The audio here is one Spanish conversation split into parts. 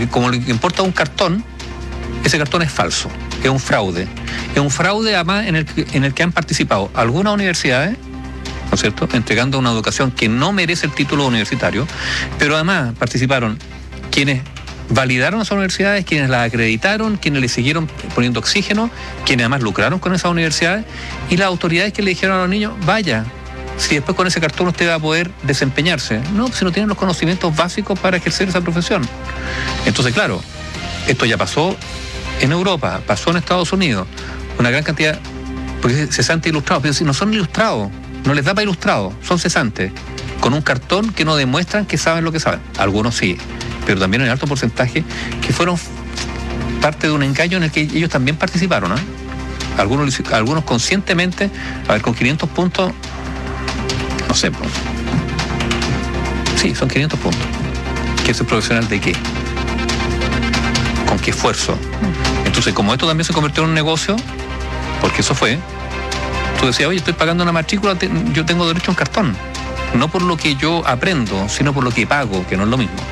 Porque como le importa un cartón, ese cartón es falso, es un fraude. Es un fraude además en el que han participado algunas universidades, ¿no es cierto?, entregando una educación que no merece el título universitario, pero además participaron quienes validaron esas universidades, quienes las acreditaron, quienes le siguieron poniendo oxígeno, quienes además lucraron con esas universidades, y las autoridades que le dijeron a los niños, vaya, si después con ese cartón usted va a poder desempeñarse. No, si no tienen los conocimientos básicos para ejercer esa profesión. Entonces, claro, esto ya pasó en Europa, pasó en Estados Unidos, una gran cantidad, porque cesantes ilustrados, pero si no son ilustrados, no les da para ilustrados, son cesantes, con un cartón que no demuestran que saben lo que saben. Algunos sí, pero también hay un alto porcentaje que fueron parte de un engaño en el que ellos también participaron, ¿eh? Algunos conscientemente, a ver, con 500 puntos, no sé, pues, sí, son 500 puntos. ¿Qué es el profesional de qué? ¿Con qué esfuerzo? Entonces, como esto también se convirtió en un negocio, porque eso fue, tú decías, oye, estoy pagando una matrícula, yo tengo derecho a un cartón. No por lo que yo aprendo, sino por lo que pago, que no es lo mismo.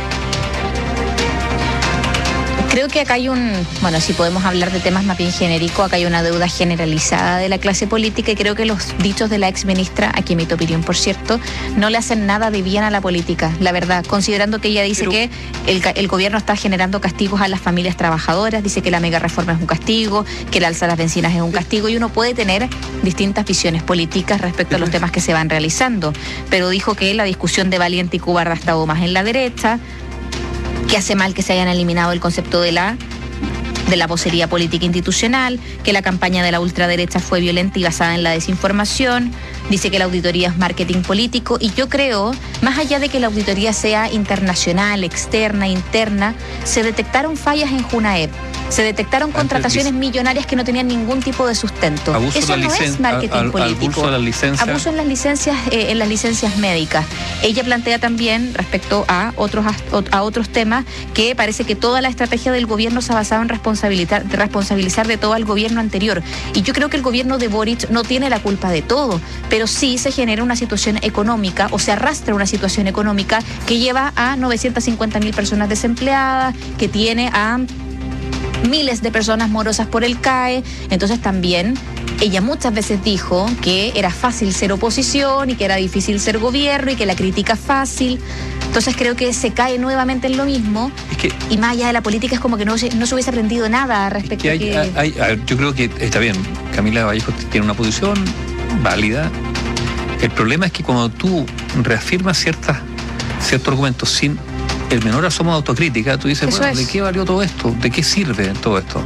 Creo que acá hay si podemos hablar de temas más bien genéricos, acá hay una deuda generalizada de la clase política y creo que los dichos de la exministra, aquí mi opinión por cierto, no le hacen nada de bien a la política, la verdad, considerando que ella dice que el gobierno está generando castigos a las familias trabajadoras, dice que la mega reforma es un castigo, que el alza de las bencinas es un castigo y uno puede tener distintas visiones políticas respecto a los temas que se van realizando, pero dijo que la discusión de Valiente y Cubarda ha estado más en la derecha, que hace mal que se hayan eliminado el concepto de la vocería política institucional, que la campaña de la ultraderecha fue violenta y basada en la desinformación, dice que la auditoría es marketing político y yo creo, más allá de que la auditoría sea internacional, externa, interna, se detectaron fallas en Junaep, se detectaron contrataciones millonarias que no tenían ningún tipo de sustento. Eso no es marketing político. Abuso en las licencias médicas. Ella plantea también respecto a otros temas que parece que toda la estrategia del gobierno se ha basado en responsabilizar de todo al gobierno anterior. Y yo creo que el gobierno de Boric no tiene la culpa de todo, pero sí se genera una situación económica o se arrastra una situación económica que lleva a 950.000 personas desempleadas, que tiene a miles de personas morosas por el CAE. Entonces también ella muchas veces dijo que era fácil ser oposición y que era difícil ser gobierno y que la crítica es fácil. Entonces creo que se cae nuevamente en lo mismo. Y más allá de la política es como que no se hubiese aprendido nada respecto a que... Yo creo que está bien, Camila Vallejo tiene una posición válida. El problema es que cuando tú reafirmas ciertos argumentos sin el menor asomo de autocrítica, tú dices, bueno, ¿de qué valió todo esto? ¿De qué sirve todo esto?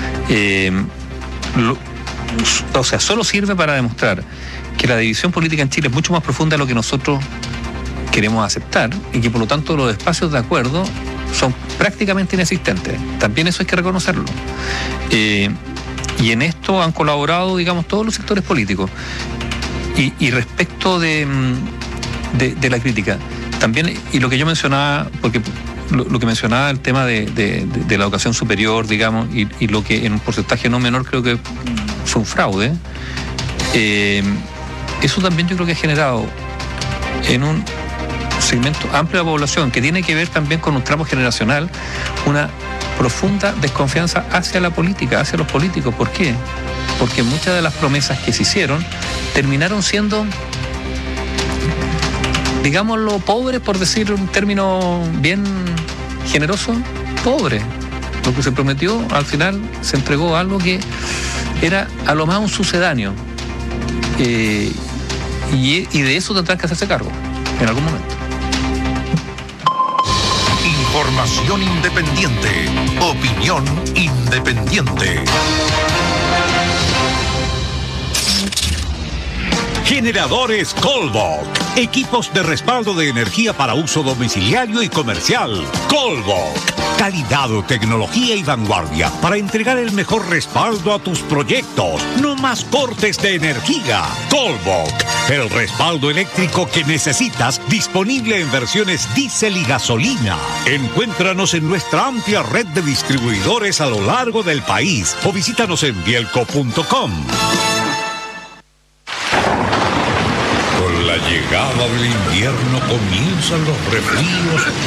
Solo sirve para demostrar que la división política en Chile es mucho más profunda de lo que nosotros queremos aceptar y que por lo tanto los espacios de acuerdo son prácticamente inexistentes. También eso hay que reconocerlo. Y en esto han colaborado, digamos, todos los sectores políticos. Y respecto de la crítica, también, y lo que yo mencionaba, porque lo que mencionaba el tema de la educación superior, digamos, y lo que en un porcentaje no menor creo que fue un fraude, eso también yo creo que ha generado en un segmento amplio de la población, que tiene que ver también con un tramo generacional, una profunda desconfianza hacia la política, hacia los políticos. ¿Por qué? Porque muchas de las promesas que se hicieron terminaron siendo, digámoslo, pobres, por decir un término bien generoso, pobre. Lo que se prometió, al final se entregó algo que era a lo más un sucedáneo. Y de eso tendrán que hacerse cargo en algún momento. Información independiente. Opinión independiente. Generadores Colbach. Equipos de respaldo de energía para uso domiciliario y comercial. Colbach. Calidad, tecnología y vanguardia para entregar el mejor respaldo a tus proyectos. No más cortes de energía. Colbach. El respaldo eléctrico que necesitas, disponible en versiones diésel y gasolina. Encuéntranos en nuestra amplia red de distribuidores a lo largo del país o visítanos en bielco.com. Con la llegada del invierno comienzan los resfríos